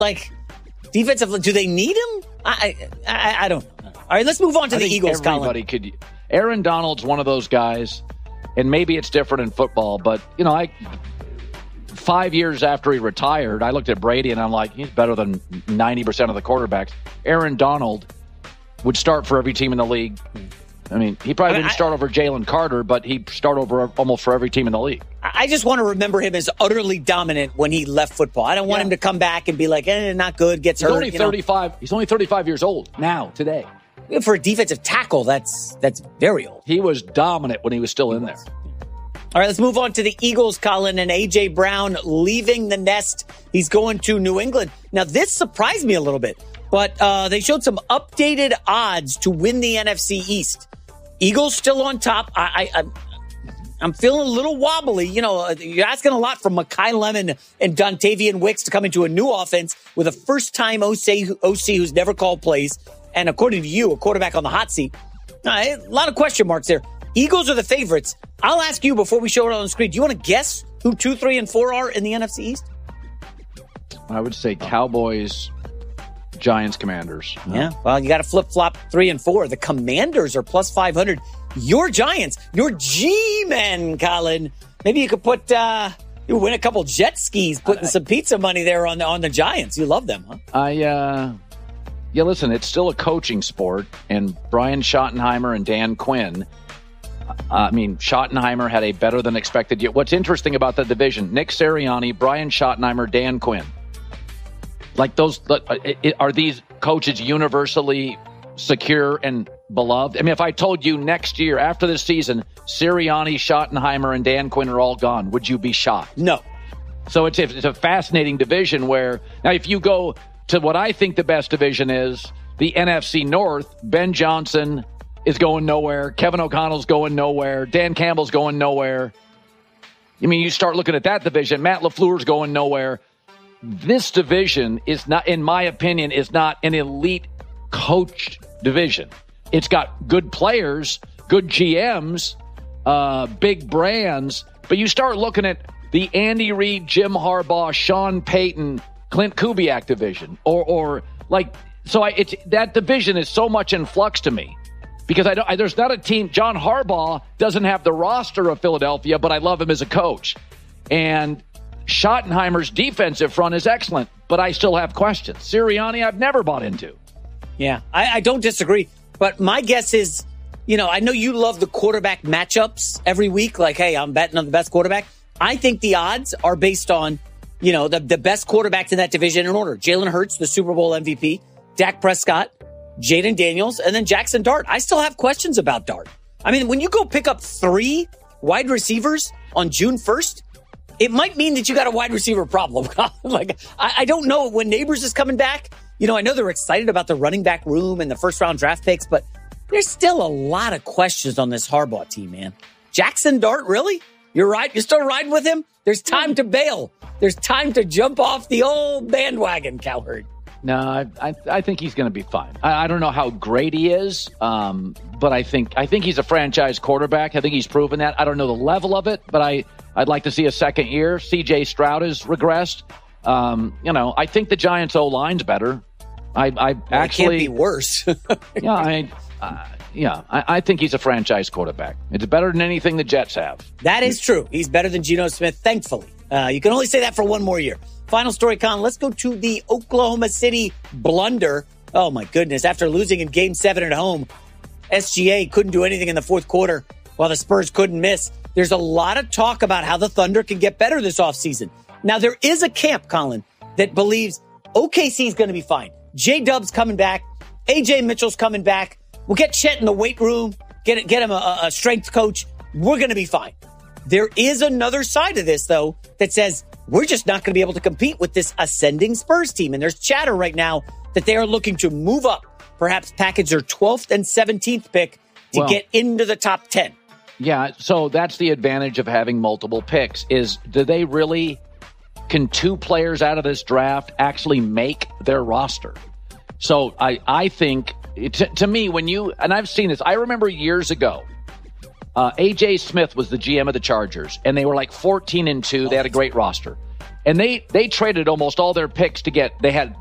Like, defensive, do they need him? I don't know. All right, let's move on to the Eagles, everybody Colin. Aaron Donald's one of those guys, and maybe it's different in football, but, 5 years after he retired, I looked at Brady, and I'm like, he's better than 90% of the quarterbacks. Aaron Donald would start for every team in the league. I mean, he probably didn't start over Jalen Carter, but he'd start over almost for every team in the league. I just want to remember him as utterly dominant when he left football. I don't want him to come back and be like, not good, gets hurt. Only 35. He's only 35 years old now, today. For a defensive tackle, that's very old. He was dominant when he was still in there. All right, let's move on to the Eagles, Colin, and A.J. Brown leaving the nest. He's going to New England. Now, this surprised me a little bit, but they showed some updated odds to win the NFC East. Eagles still on top. I'm feeling a little wobbly. You're asking a lot from Mekhi Lemon and Dontavian Wicks to come into a new offense with a first-time OC who's never called plays. And according to you, a quarterback on the hot seat. A lot of question marks there. Eagles are the favorites. I'll ask you before we show it on the screen. Do you want to guess who 2, 3, and 4 are in the NFC East? I would say Cowboys, Giants, Commanders. Yeah, well, you got to flip-flop 3 and 4. The Commanders are plus 500. Your Giants, your G-men, Colin. Maybe you could you win a couple jet skis, putting some pizza money there on the Giants. You love them, huh? Yeah, listen, it's still a coaching sport, and Brian Schottenheimer and Dan Quinn, Schottenheimer had a better than expected year. What's interesting about the division, Nick Sirianni, Brian Schottenheimer, Dan Quinn. Like are these coaches universally secure and beloved? I mean, if I told you next year, after this season, Sirianni, Schottenheimer, and Dan Quinn are all gone, would you be shocked? No. So it's a fascinating division where, now if you go to what I think the best division is, the NFC North, Ben Johnson is going nowhere. Kevin O'Connell's going nowhere. Dan Campbell's going nowhere. I mean, you start looking at that division. Matt LaFleur's going nowhere. This division is not, in my opinion, is not an elite coach division. It's got good players, good GMs, big brands. But you start looking at the Andy Reid, Jim Harbaugh, Sean Payton, Clint Kubiak division, that division is so much in flux to me because there's not a team. John Harbaugh doesn't have the roster of Philadelphia, but I love him as a coach. And Schottenheimer's defensive front is excellent, but I still have questions. Sirianni, I've never bought into. Yeah, I don't disagree, but my guess is, I know you love the quarterback matchups every week. Like, hey, I'm betting on the best quarterback. I think the odds are based on the best quarterbacks in that division in order. Jalen Hurts, the Super Bowl MVP, Dak Prescott, Jaden Daniels, and then Jackson Dart. I still have questions about Dart. I mean, when you go pick up 3 wide receivers on June 1st, it might mean that you got a wide receiver problem. I don't know when Neighbors is coming back. I know they're excited about the running back room and the first-round draft picks, but there's still a lot of questions on this Harbaugh team, man. Jackson Dart, really? You're right. You're still riding with him? There's time to bail. There's time to jump off the old bandwagon, Cowherd. No, I think he's going to be fine. I don't know how great he is, but I think he's a franchise quarterback. I think he's proven that. I don't know the level of it, but I'd like to see a second year. C.J. Stroud has regressed. I think the Giants' O-line's better. I actually, it can't be worse. I think he's a franchise quarterback. It's better than anything the Jets have. That is true. He's better than Geno Smith, thankfully. You can only say that for one more year. Final story, Colin. Let's go to the Oklahoma City blunder. Oh, my goodness. After losing in Game 7 at home, SGA couldn't do anything in the fourth quarter while the Spurs couldn't miss. There's a lot of talk about how the Thunder can get better this offseason. Now, there is a camp, Colin, that believes OKC is going to be fine. J-Dub's coming back. AJ Mitchell's coming back. We'll get Chet in the weight room, get him a strength coach. We're going to be fine. There is another side of this, though, that says we're just not going to be able to compete with this ascending Spurs team. And there's chatter right now that they are looking to move up, perhaps package their 12th and 17th pick to get into the top 10. Yeah, so that's the advantage of having multiple picks is can 2 players out of this draft actually make their roster? So I think, to me, and I've seen this, I remember years ago, A.J. Smith was the GM of the Chargers, and they were like 14-2. They had a great roster. And they traded almost all their picks to get, they had